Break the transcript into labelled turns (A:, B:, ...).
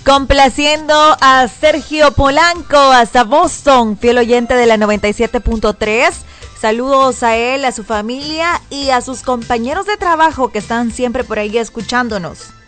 A: Complaciendo a Sergio Polanco hasta Boston, fiel oyente de la 97.3. Saludos a él, a su familia y a sus compañeros de trabajo que están siempre por ahí escuchándonos.